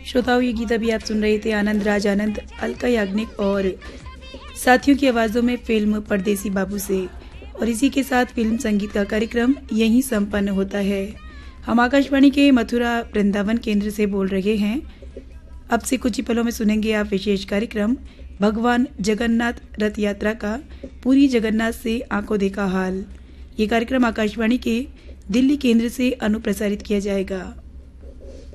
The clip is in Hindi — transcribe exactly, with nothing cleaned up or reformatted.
श्रोताओं, ये गीत अभी आप सुन रहे थे आनंद राज आनंद, अलका याग्निक और साथियों की आवाज़ों में फिल्म परदेसी बाबू से। और इसी के साथ फिल्म संगीत का कार्यक्रम यहीं संपन्न होता है। हम आकाशवाणी के मथुरा वृंदावन केंद्र से बोल रहे हैं। अब से कुछ ही पलों में सुनेंगे आप विशेष कार्यक्रम भगवान जगन्नाथ रथ यात्रा का पूरी जगन्नाथ से आंखों देखा हाल। ये कार्यक्रम आकाशवाणी के दिल्ली केंद्र से अनुप्रसारित किया जाएगा।